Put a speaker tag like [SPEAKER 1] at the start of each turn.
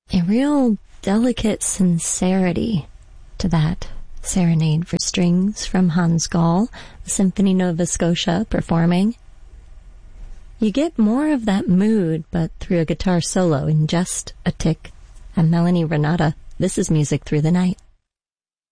[SPEAKER 1] A real delicate sincerity to that Serenade for Strings from Hans Gall, the Symphony Nova Scotia performing. You get more of that mood, but through a guitar solo in just a tick. I'm Melanie Renata. This is Music Through the Night.